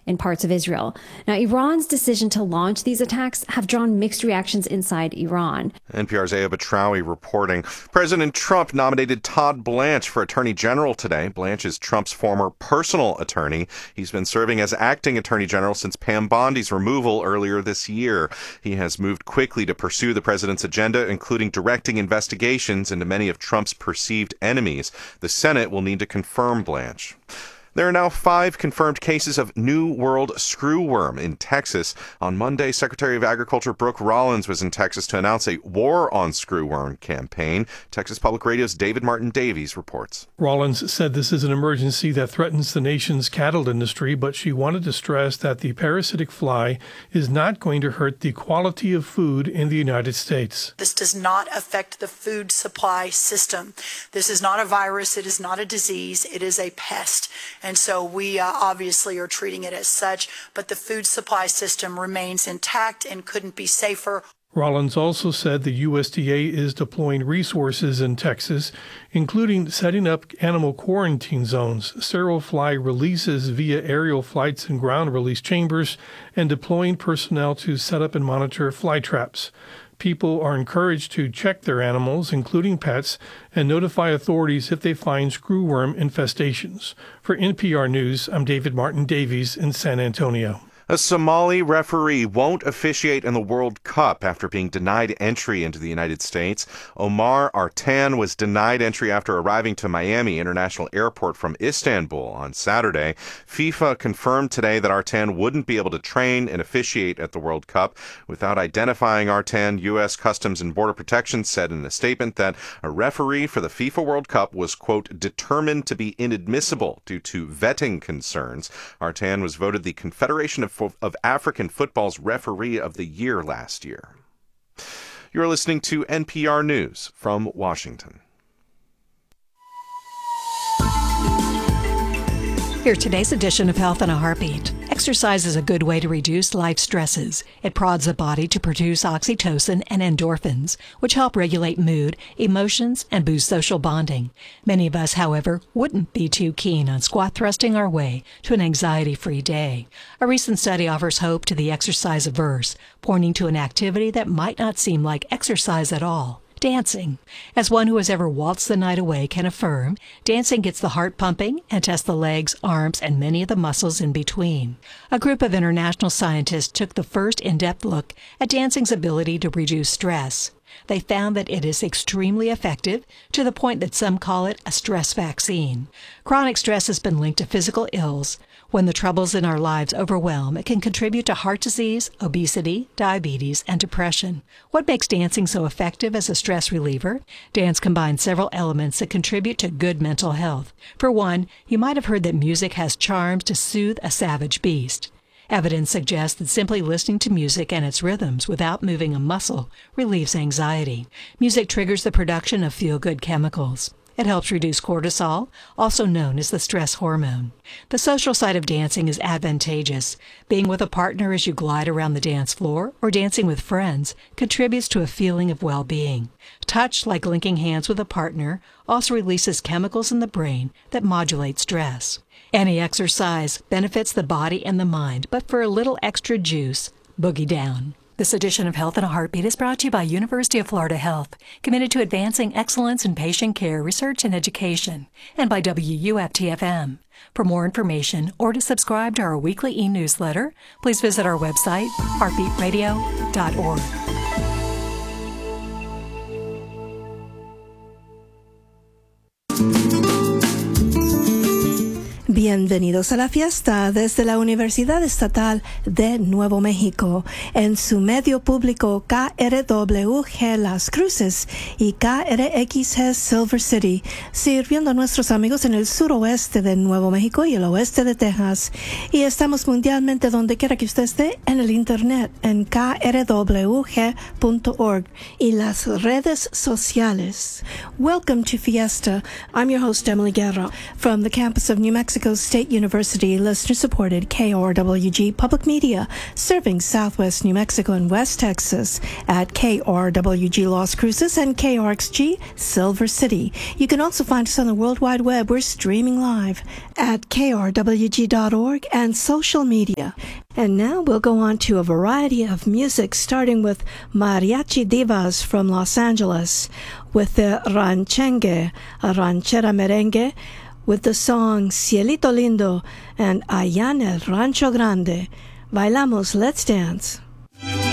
in parts of Israel. Now, Iran's decision to launch these attacks have drawn mixed reactions inside Iran. NPR's Aya Batrawi reporting. President Trump nominated Todd Blanche for Attorney General today. Blanche is Trump's former personal attorney. He's been serving as acting Attorney General since Pam Bondi's removal earlier this year. He has moved quickly to pursue the president's agenda, including directing investigations into many of Trump's perceived enemies. The Senate will need to confirm Blanche. There are now 5 confirmed cases of New World screwworm in Texas. On Monday, Secretary of Agriculture Brooke Rollins was in Texas to announce a War on Screwworm campaign. Texas Public Radio's David Martin Davies reports. Rollins said this is an emergency that threatens the nation's cattle industry, but she wanted to stress that the parasitic fly is not going to hurt the quality of food in the United States. This does not affect the food supply system. This is not a virus. It is not a disease. It is a pest. And so we obviously are treating it as such, but the food supply system remains intact and couldn't be safer. Rollins also said the USDA is deploying resources in Texas, including setting up animal quarantine zones, sterile fly releases via aerial flights and ground release chambers, and deploying personnel to set up and monitor fly traps. People are encouraged to check their animals, including pets, and notify authorities if they find screwworm infestations. For NPR News, I'm David Martin Davies in San Antonio. A Somali referee won't officiate in the World Cup after being denied entry into the United States. Omar Artan was denied entry after arriving to Miami International Airport from Istanbul on Saturday. FIFA confirmed today that Artan wouldn't be able to train and officiate at the World Cup. Without identifying Artan, U.S. Customs and Border Protection said in a statement that a referee for the FIFA World Cup was, quote, determined to be inadmissible due to vetting concerns. Artan was voted the Confederation of African Football's Referee of the Year last year. You're listening to NPR News from Washington. Here's today's edition of Health in a Heartbeat. Exercise is a good way to reduce life stresses. It prods the body to produce oxytocin and endorphins, which help regulate mood, emotions, and boost social bonding. Many of us, however, wouldn't be too keen on squat thrusting our way to an anxiety-free day. A recent study offers hope to the exercise averse, pointing to an activity that might not seem like exercise at all. Dancing. As one who has ever waltzed the night away can affirm, dancing gets the heart pumping and tests the legs, arms, and many of the muscles in between. A group of international scientists took the first in-depth look at dancing's ability to reduce stress. They found that it is extremely effective, to the point that some call it a stress vaccine. Chronic stress has been linked to physical ills. When the troubles in our lives overwhelm, it can contribute to heart disease, obesity, diabetes, and depression. What makes dancing so effective as a stress reliever? Dance combines several elements that contribute to good mental health. For one, you might have heard that music has charms to soothe a savage beast. Evidence suggests that simply listening to music and its rhythms without moving a muscle relieves anxiety. Music triggers the production of feel-good chemicals. It helps reduce cortisol, also known as the stress hormone. The social side of dancing is advantageous. Being with a partner as you glide around the dance floor or dancing with friends contributes to a feeling of well-being. Touch, like linking hands with a partner, also releases chemicals in the brain that modulate stress. Any exercise benefits the body and the mind, but for a little extra juice, boogie down. This edition of Health in a Heartbeat is brought to you by University of Florida Health, committed to advancing excellence in patient care, research, and education, and by WUFT-FM. For more information or to subscribe to our weekly e-newsletter, please visit our website, heartbeatradio.org. Bienvenidos a la fiesta desde la Universidad Estatal de Nuevo México, en su medio público KRWG Las Cruces y KRXG Silver City, sirviendo a nuestros amigos en el suroeste de Nuevo México y el oeste de Texas. Y estamos mundialmente donde quiera que usted esté en el internet, en krwg.org y las redes sociales. Welcome to Fiesta. I'm your host, Emily Guerra, from the campus of New Mexico State University, listener-supported KRWG Public Media, serving Southwest New Mexico and West Texas at KRWG Las Cruces and KRXG Silver City. You can also find us on the World Wide Web. We're streaming live at krwg.org and social media. And now we'll go on to a variety of music, starting with Mariachi Divas from Los Angeles, with the Ranchengue, a ranchera merengue, with the song Cielito Lindo and Allá en el Rancho Grande. Bailamos, let's dance.